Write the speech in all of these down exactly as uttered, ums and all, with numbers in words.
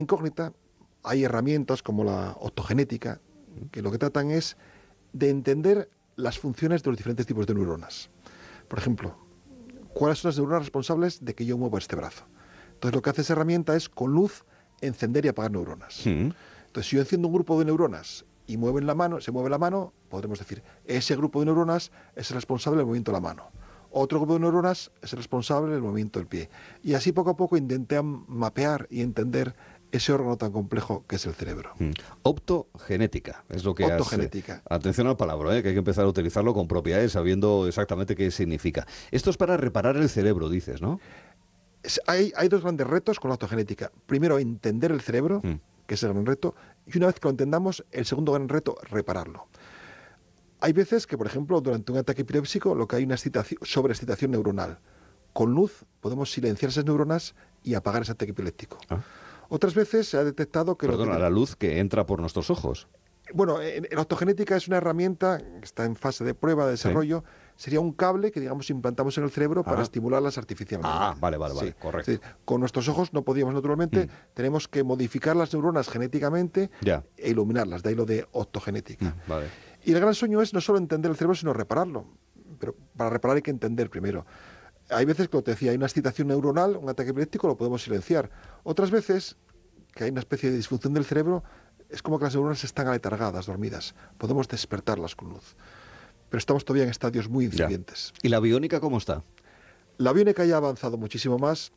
incógnita, hay herramientas como la optogenética, que lo que tratan es de entender las funciones de los diferentes tipos de neuronas. Por ejemplo, ¿cuáles son las neuronas responsables de que yo mueva este brazo? Entonces lo que hace esa herramienta es con luz encender y apagar neuronas. Sí. Entonces si yo enciendo un grupo de neuronas y mueven la mano, se mueve la mano, podremos decir, ese grupo de neuronas es el responsable del movimiento de la mano. Otro grupo de neuronas es el responsable del movimiento del pie. Y así poco a poco intenté mapear y entender ese órgano tan complejo que es el cerebro. Mm. Optogenética, es lo que Optogenética. Has, eh, atención al palabra, ¿eh? Que hay que empezar a utilizarlo con propiedades, sabiendo exactamente qué significa. Esto es para reparar el cerebro, dices, ¿no? Es, hay, hay dos grandes retos con la optogenética. Primero, entender el cerebro, mm. que es el gran reto, y una vez que lo entendamos, el segundo gran reto, repararlo. Hay veces que, por ejemplo, durante un ataque epiléptico, lo que hay una sobreexcitación neuronal. Con luz podemos silenciar esas neuronas y apagar ese ataque epiléptico. ¿Ah? Otras veces se ha detectado que... Perdona, lo que... la luz que entra por nuestros ojos. Bueno, en, en la optogenética es una herramienta que está en fase de prueba, de desarrollo. Sí. Sería un cable que, digamos, implantamos en el cerebro para ah. estimularlas artificialmente. Ah, vale, vale, vale, sí. correcto. Es decir, con nuestros ojos no podíamos naturalmente, mm. tenemos que modificar las neuronas genéticamente ya. e iluminarlas, de ahí lo de optogenética. Mm, vale. Y el gran sueño es no solo entender el cerebro, sino repararlo. Pero para reparar hay que entender primero. Hay veces, como te decía, hay una excitación neuronal, un ataque epiléptico, lo podemos silenciar. Otras veces, que hay una especie de disfunción del cerebro, es como que las neuronas están aletargadas, dormidas. Podemos despertarlas con luz. Pero estamos todavía en estadios muy incipientes. Ya. ¿Y la biónica cómo está? La biónica ya ha avanzado muchísimo más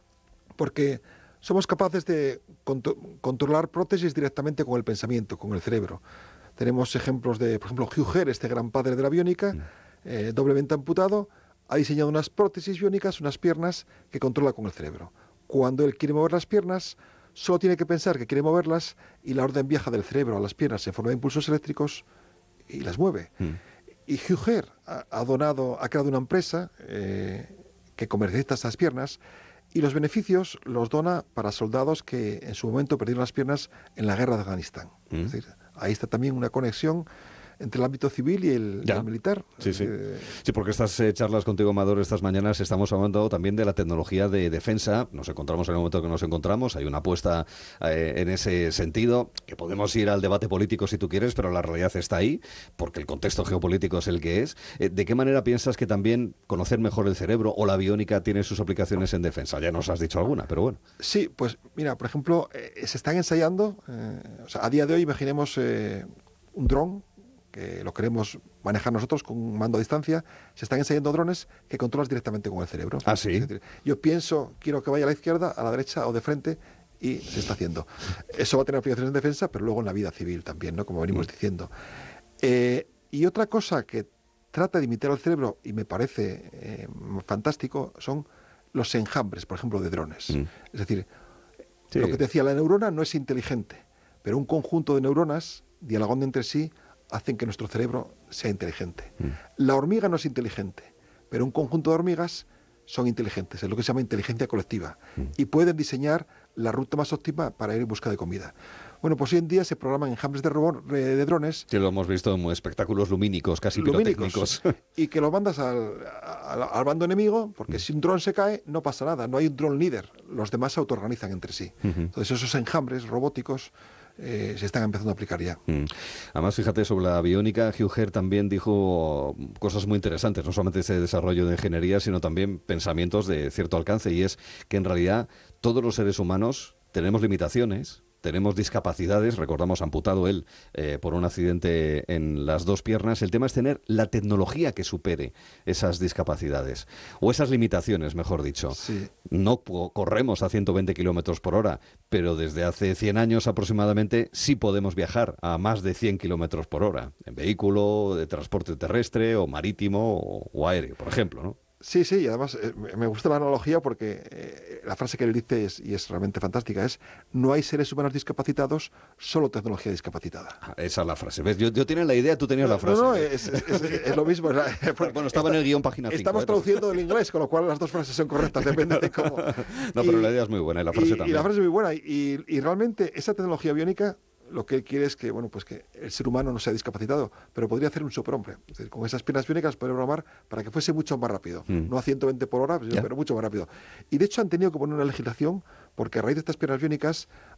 porque somos capaces de contro- controlar prótesis directamente con el pensamiento, con el cerebro. Tenemos ejemplos de, por ejemplo, Hugh Herr, este gran padre de la biónica, mm. eh, doblemente amputado, ha diseñado unas prótesis biónicas, unas piernas que controla con el cerebro. Cuando él quiere mover las piernas, solo tiene que pensar que quiere moverlas y la orden viaja del cerebro a las piernas en forma de impulsos eléctricos y las mueve. Mm. Y Hugh Herr ha, ha donado, ha creado una empresa eh, que comercializa estas piernas y los beneficios los dona para soldados que en su momento perdieron las piernas en la guerra de Afganistán. Mm. Es decir, ahí está también una conexión entre el ámbito civil y el, y el militar. Sí, sí. Eh, sí, porque estas eh, charlas contigo, Amador, estas mañanas estamos hablando también de la tecnología de defensa. Nos encontramos en el momento que nos encontramos. Hay una apuesta eh, en ese sentido, que podemos ir al debate político si tú quieres, pero la realidad está ahí, porque el contexto geopolítico es el que es. Eh, ¿De qué manera piensas que también conocer mejor el cerebro o la biónica tiene sus aplicaciones en defensa? Ya nos has dicho alguna, pero bueno. Sí, pues mira, por ejemplo, eh, se están ensayando, eh, o sea, a día de hoy imaginemos eh, un dron, que lo queremos manejar nosotros con un mando a distancia, se están ensayando drones que controlas directamente con el cerebro. Ah, sí. Es decir, yo pienso, quiero que vaya a la izquierda, a la derecha o de frente, y se está haciendo. Eso va a tener aplicaciones en defensa, pero luego en la vida civil también, ¿no? Como venimos mm. diciendo. Eh, y otra cosa que trata de imitar al cerebro, y me parece eh, fantástico, son los enjambres, por ejemplo, de drones. Mm. Es decir, sí. lo que te decía, la neurona no es inteligente, pero un conjunto de neuronas, dialogando entre sí, hacen que nuestro cerebro sea inteligente. Mm. La hormiga no es inteligente, pero un conjunto de hormigas son inteligentes, es lo que se llama inteligencia colectiva, mm. y pueden diseñar la ruta más óptima para ir en busca de comida. Bueno, pues hoy en día se programan enjambres de, robot, de drones. Sí, lo hemos visto en espectáculos lumínicos, casi pirotécnicos. Y que lo mandas al, al, al bando enemigo, porque mm. si un dron se cae, no pasa nada, no hay un dron líder, los demás se autoorganizan entre sí. Mm-hmm. Entonces esos enjambres robóticos Eh, se están empezando a aplicar ya. Mm. Además, fíjate, sobre la biónica, Hugh Herr también dijo cosas muy interesantes, no solamente ese desarrollo de ingeniería, sino también pensamientos de cierto alcance, y es que en realidad todos los seres humanos tenemos limitaciones, tenemos discapacidades, recordamos amputado él eh, por un accidente en las dos piernas. El tema es tener la tecnología que supere esas discapacidades, o esas limitaciones, mejor dicho. Sí. No corremos a ciento veinte kilómetros por hora, pero desde hace cien años aproximadamente sí podemos viajar a más de cien kilómetros por hora, en vehículo, de transporte terrestre o marítimo o, o aéreo, por ejemplo, ¿no? Sí, sí, y además eh, me gusta la analogía porque eh, la frase que él dice es, y es realmente fantástica, es: no hay seres humanos discapacitados, solo tecnología discapacitada. Ah, esa es la frase. ¿Ves? Yo, yo tenía la idea, tú tenías la frase. No, no, es, es, es, es lo mismo. Bueno, estaba está, en el guión página cinco. Estamos ¿eh? traduciendo del inglés, con lo cual las dos frases son correctas, depende de cómo. No, pero y, la idea es muy buena y la frase y, también. Y la frase es muy buena. Y, y realmente esa tecnología biónica, lo que él quiere es que, bueno, pues que el ser humano no sea discapacitado, pero podría hacer un superhombre. Es decir, con esas piernas biónicas podría programar para que fuese mucho más rápido. Mm. No a ciento veinte por hora, pero mucho más rápido. Y de hecho han tenido que poner una legislación, porque a raíz de estas piernas biónicas